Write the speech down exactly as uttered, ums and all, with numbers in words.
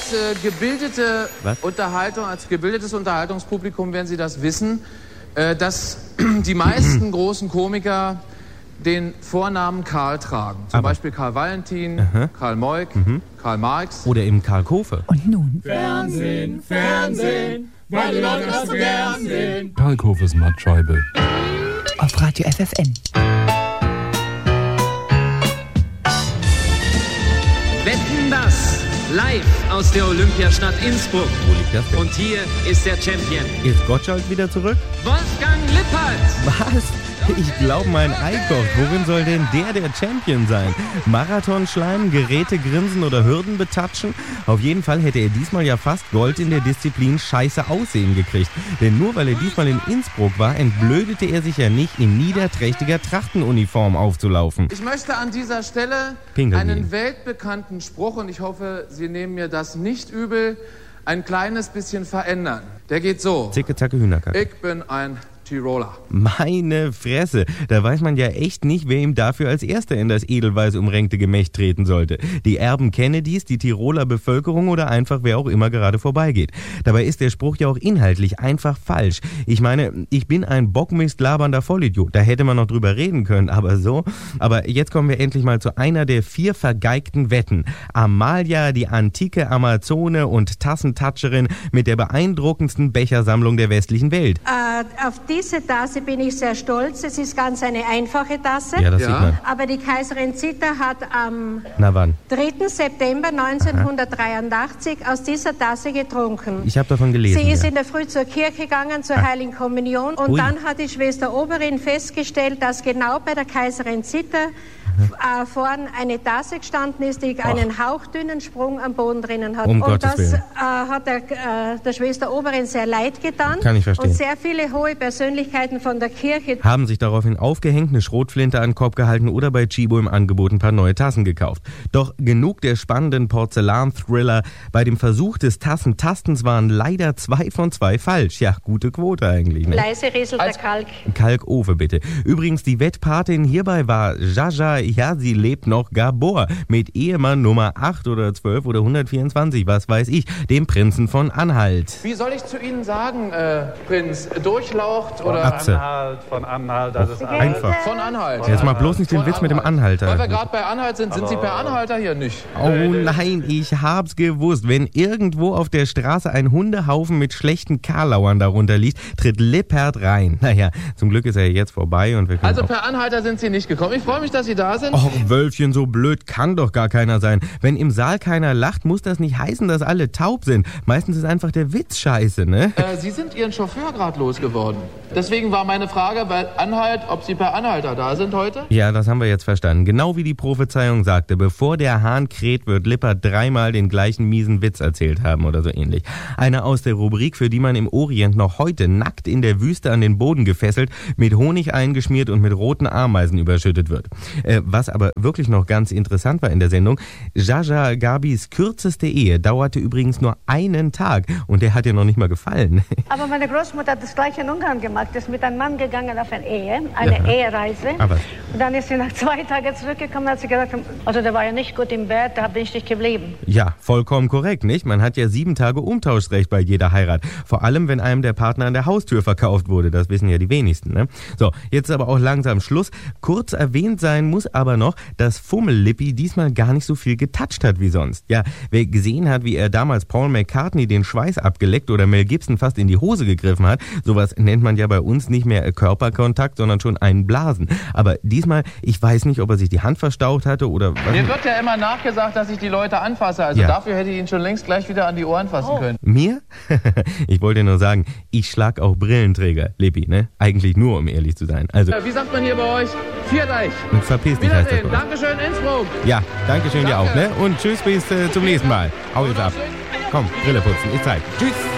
als äh, gebildete Was? Unterhaltung, als gebildetes Unterhaltungspublikum werden Sie das wissen, äh, dass die meisten großen Komiker den Vornamen Karl tragen. Zum Aber. Beispiel Karl Valentin, Aha. Karl Moik, Mhm. Karl Marx. Oder eben Karl Kofe. Und nun Fernsehen, Fernsehen, weil die Leute das so gern sehen. Karl Kofes Mattscheibe. auf Radio F F N. Wetten, das live aus der Olympiastadt Innsbruck. Wo liegt das denn? Und hier ist der Champion, Ist Gottschalk wieder zurück? Wolfgang Lippert. Was? Ich glaube, mein Ei kocht. Worin soll denn der der Champion sein? Marathonschleim, Geräte grinsen oder Hürden betatschen? Auf jeden Fall hätte er diesmal ja fast Gold in der Disziplin Scheiße aussehen gekriegt. Denn nur weil er diesmal in Innsbruck war, entblödete er sich ja nicht, in niederträchtiger Trachtenuniform aufzulaufen. Ich möchte an dieser Stelle Pinkeln einen gehen. weltbekannten Spruch, und ich hoffe, Sie nehmen mir das nicht übel, ein kleines bisschen verändern. Der geht so. Zicke, zacke, Hühnerkacke. Ich bin ein Tiroler. Meine Fresse, da weiß man ja echt nicht, wer ihm dafür als Erster in das edelweiß umränkte Gemächt treten sollte. Die Erben Kennedys, die Tiroler Bevölkerung oder einfach wer auch immer gerade vorbeigeht. Dabei ist der Spruch ja auch inhaltlich einfach falsch. Ich meine, ich bin ein Bockmist labernder Vollidiot. Da hätte man noch drüber reden können, aber so. Aber jetzt kommen wir endlich mal zu einer der vier vergeigten Wetten. Amalia, die antike Amazone und Tassentatscherin mit der beeindruckendsten Bechersammlung der westlichen Welt. Äh, auf diese Tasse bin ich sehr stolz. Es ist ganz eine einfache Tasse. Ja, das Ja. sieht man. Aber die Kaiserin Zita hat am Na wann? dritten September neunzehnhundertdreiundachtzig aus dieser Tasse getrunken. Ich habe davon gelesen. Sie ist ja. in der Früh zur Kirche gegangen, zur Heiligen Kommunion. Und Ui. dann hat die Schwester Oberin festgestellt, dass genau bei der Kaiserin Zita äh, vorn eine Tasse gestanden ist, die einen hauchdünnen Sprung am Boden drinnen hat. Um und Gottes das Willen. äh, hat der, äh, der Schwester Oberin sehr leid getan. Kann ich verstehen. Und sehr viele hohe Persönlichkeiten von der Kirche Haben sich daraufhin aufgehängt, eine Schrotflinte an den Kopf gehalten oder bei Chibo im Angebot ein paar neue Tassen gekauft. Doch genug der spannenden Porzellan-Thriller. Bei dem Versuch des Tassentastens waren leider zwei von zwei falsch. Ja, gute Quote eigentlich. Ne? leise rieselt der Als- Kalk. Kalkofe bitte. Übrigens, die Wettpatin hierbei war Jaja, ja, sie lebt noch, Gabor, mit Ehemann Nummer acht oder zwölf oder hundertvierundzwanzig, was weiß ich, dem Prinzen von Anhalt. Wie soll ich zu Ihnen sagen, äh, Prinz? Durchlaucht oder Atze. Anhalt, von Anhalt, das ist alles. Einfach. von Anhalt? Jetzt mal bloß nicht den Von Witz mit dem Anhalt. Weil wir Anhalter. gerade bei Anhalt sind, sind Sie per Anhalter hier nicht? Oh nein, ich hab's gewusst. Wenn irgendwo auf der Straße ein Hundehaufen mit schlechten Karlauern darunter liegt, tritt Lippert rein. Naja, zum Glück ist er jetzt vorbei und wir können Also auch... per Anhalter sind Sie nicht gekommen. Ich freue mich, dass Sie da sind. Och, Wölfchen, so blöd kann doch gar keiner sein. Wenn im Saal keiner lacht, muss das nicht heißen, dass alle taub sind. Meistens ist einfach der Witz scheiße, ne? Äh, Sie sind Ihren Chauffeur gerade losgeworden. Deswegen war meine Frage bei Anhalt, ob Sie per Anhalter da sind heute? Ja, das haben wir jetzt verstanden. Genau wie die Prophezeiung sagte, bevor der Hahn kräht, wird Lippert dreimal den gleichen miesen Witz erzählt haben oder so ähnlich. Einer aus der Rubrik, für die man im Orient noch heute nackt in der Wüste an den Boden gefesselt, mit Honig eingeschmiert und mit roten Ameisen überschüttet wird. Äh, was aber wirklich noch ganz interessant war in der Sendung, Jaja Gabis kürzeste Ehe dauerte übrigens nur einen Tag und der hat ihr noch nicht mal gefallen. Aber meine Großmutter hat das gleiche in Ungarn gemacht. Ist mit einem Mann gegangen auf eine Ehe, eine Ja. Ehereise. Aber Und dann ist sie nach zwei Tagen zurückgekommen und hat sie gesagt, also der war ja nicht gut im Bett, da bin ich nicht geblieben. ja, vollkommen korrekt, nicht? Man hat ja sieben Tage Umtauschrecht bei jeder Heirat. Vor allem, wenn einem der Partner an der Haustür verkauft wurde. Das wissen ja die wenigsten, ne? So, jetzt ist aber auch langsam Schluss. Kurz erwähnt sein muss aber noch, dass Fummel-Lippi diesmal gar nicht so viel getatscht hat wie sonst. Ja, wer gesehen hat, wie er damals Paul McCartney den Schweiß abgeleckt oder Mel Gibson fast in die Hose gegriffen hat, sowas nennt man ja bei uns nicht mehr Körperkontakt, sondern schon einen Blasen. Aber diesmal, ich weiß nicht, ob er sich die Hand verstaucht hatte oder was. Mir wird ja immer nachgesagt, dass ich die Leute anfasse. Also Ja. dafür hätte ich ihn schon längst gleich wieder an die Ohren fassen können. Mir? Ich wollte nur sagen, ich schlag auch Brillenträger, Lippi, ne? Eigentlich nur, um ehrlich zu sein. Also, Äh, Wie sagt man hier bei euch? Viert euch. verpiss dich, heißt das Wiedersehen. bei uns. Dankeschön, Innsbruck. Ja, danke schön dir Danke. auch, ne? Und tschüss, bis äh, zum nächsten Mal. Hau jetzt ab. Komm, Brille putzen, ist Zeit. Tschüss.